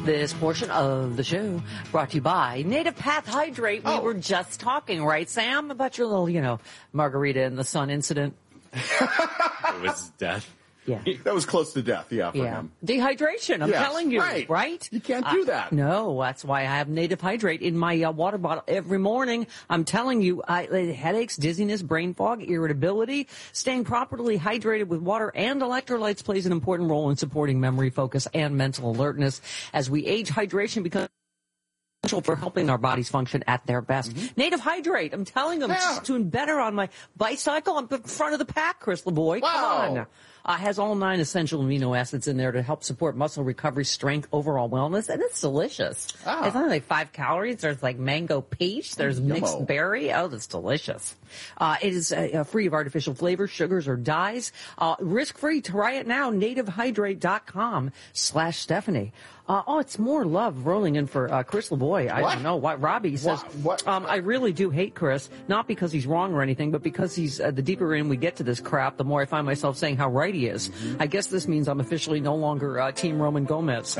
This portion of the show brought to you by Native Path Hydrate. We were just talking, right, Sam, about your little, margarita in the sun incident. It was death. Yeah. That was close to death, for him. Dehydration, I'm telling you, right? You can't do that. No, that's why I have Native Hydrate in my water bottle every morning. I'm telling you, headaches, dizziness, brain fog, irritability, staying properly hydrated with water and electrolytes plays an important role in supporting memory, focus, and mental alertness. As we age, hydration becomes essential for helping our bodies function at their best. Mm-hmm. Native Hydrate, I'm telling them, it's doing better on my bicycle. I'm in front of the pack, Chris LeBoy. Wow. Come on. Has all 9 essential amino acids in there to help support muscle recovery, strength, overall wellness, and it's delicious. It's only like 5 calories. There's like mango peach. There's mixed berry. Oh, that's delicious. It is free of artificial flavors, sugars, or dyes. Risk-free. Try it now. nativehydrate.com/Stephanie. It's more love rolling in for Chris LeBoy. I don't know what Robbie says. I really do hate Chris, not because he's wrong or anything, but because he's the deeper in we get to this crap, the more I find myself saying how right he is. Mm-hmm. I guess this means I'm officially no longer Team Roman Gomez.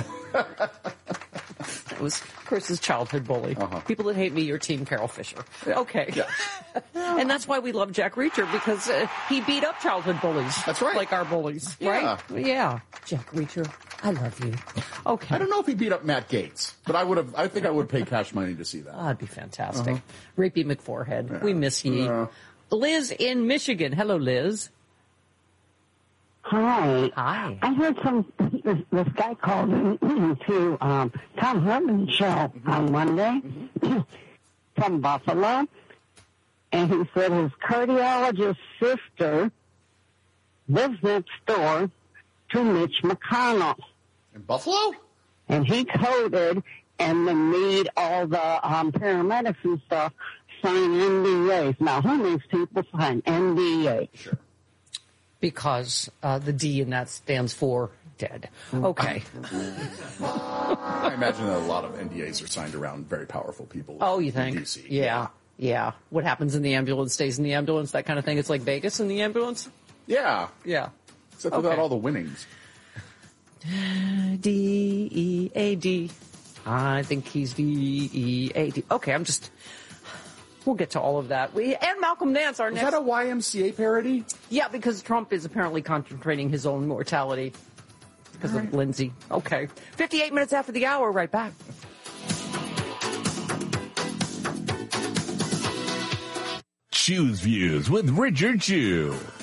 It was Chris's childhood bully. People that hate me, you're Team Carol Fisher. Okay. Yeah. And that's why we love Jack Reacher, because he beat up childhood bullies. That's right. Like our bullies, right? Yeah. Jack Reacher, I love you. Okay. I don't know if he beat up Matt Gaetz, but I think I would pay cash money to see that. That'd be fantastic. Rapey McForehead, we miss ye. Liz in Michigan. Hello, Liz. Hi. I heard this guy called in to Tom Herman's show on Monday from Buffalo, and he said his cardiologist sister lives next door to Mitch McConnell. In Buffalo? And he coded and then made all the paramedics and stuff sign NDAs. Now, who makes people sign NDAs? Sure. Because the D in that stands for dead. Okay. I imagine that a lot of NDAs are signed around very powerful people. Oh, you think? In DC. Yeah. What happens in the ambulance stays in the ambulance, that kind of thing. It's like Vegas in the ambulance? Yeah. Yeah. Except without all the winnings. D-E-A-D. I think he's D-E-A-D. Okay, we'll get to all of that. And Malcolm Nance, our next... Is that a YMCA parody? Yeah, because Trump is apparently contemplating his own mortality because of Lindsay. Okay. 58 minutes after the hour, right back. Choose Views with Richard Chew.